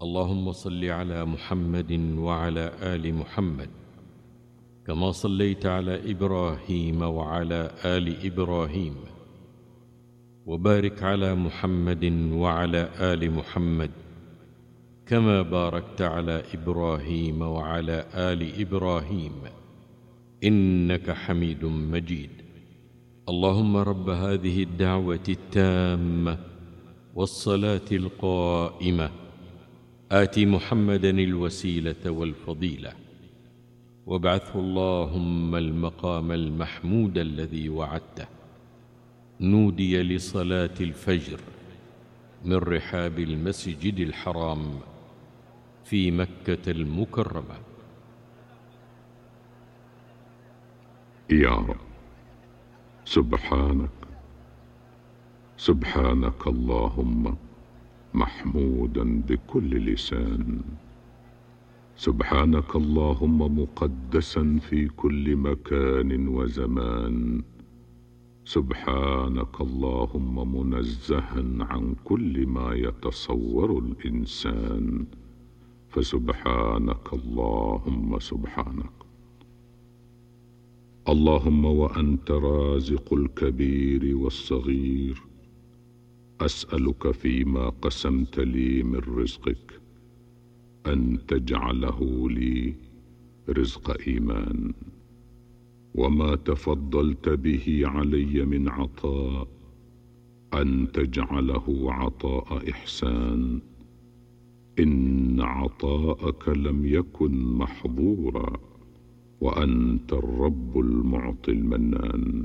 اللهم صل على محمد وعلى آل محمد كما صليت على إبراهيم وعلى آل إبراهيم، وبارك على محمد وعلى آل محمد كما باركت على إبراهيم وعلى آل إبراهيم إنك حميد مجيد. اللهم رب هذه الدعوة التامة والصلاة القائمة آت محمدا الوسيلة والفضيلة وابعثه اللهم المقام المحمود الذي وعدته. نودي لصلاة الفجر من رحاب المسجد الحرام في مكة المكرمة. يا رب، سبحانك اللهم محمودا بكل لسان، سبحانك اللهم مقدسا في كل مكان وزمان، سبحانك اللهم منزها عن كل ما يتصور الإنسان، فسبحانك اللهم سبحانك. اللهم وأنت رازق الكبير والصغير، أسألك فيما قسمت لي من رزقك أن تجعله لي رزق إيمان، وما تفضلت به علي من عطاء أن تجعله عطاء إحسان، إن عطاءك لم يكن محظورا وأنت الرب المعطي المنان.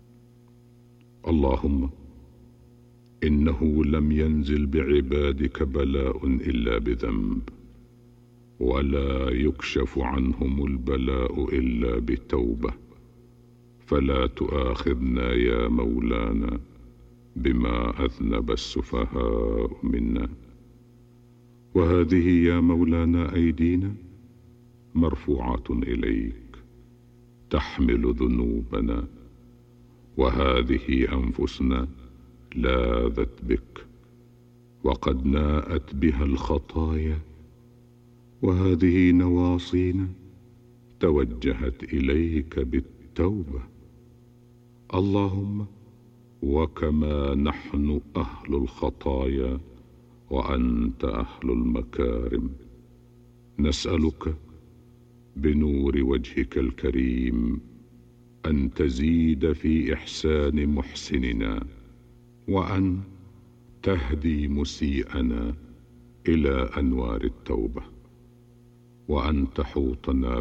اللهم إنه لم ينزل بعبادك بلاء إلا بذنب، ولا يكشف عنهم البلاء إلا بتوبة، فلا تؤاخذنا يا مولانا بما أذنب السفهاء منا. وهذه يا مولانا أيدينا مرفوعة إليك تحمل ذنوبنا، وهذه أنفسنا لاذت بك وقد ناءت بها الخطايا، وهذه نواصينا توجهت إليك بالتوبة. اللهم وكما نحن أهل الخطايا وأنت أهل المكارم، نسألك بنور وجهك الكريم أن تزيد في إحسان محسننا، وأن تهدي مسيئنا إلى أنوار التوبة، وأن تحوطنا